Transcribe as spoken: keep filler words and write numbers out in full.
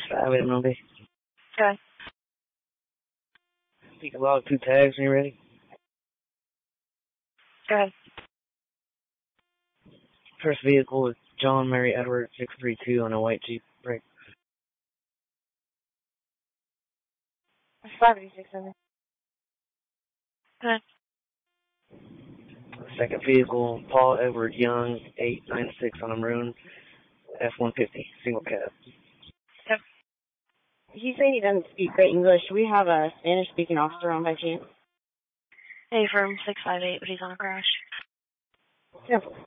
five eight Monday. Okay. You can log two tags when you're ready. Go ahead. First vehicle is John Mary Edward six three two on a white Jeep break. five eighty-six, seven. Go ahead. Second vehicle, Paul Edward Young, eight nine six on a maroon F one fifty, single cab. Yep. He's saying he doesn't speak great English. Do we have a Spanish-speaking officer on by chance? Hey, firm six five eight, but he's on a crash. Simple.